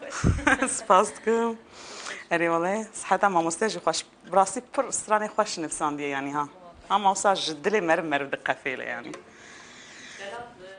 سپاس دکم. اری والله صحت ما مستجی خوش براسی پر استرانی خوش نفسان دی یعنی ها. هم اوسا جدلی مر دقفیله یعنی.